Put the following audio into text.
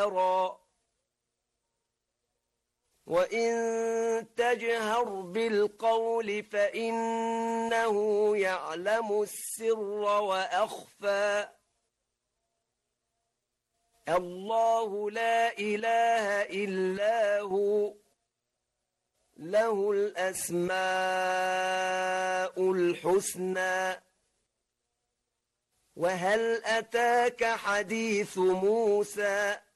جهرا وإن تجهر بالقول فإنه يعلم السر وأخفى الله لا إله إلا هو له الأسماء الحسنى وهل أتاك حديث موسى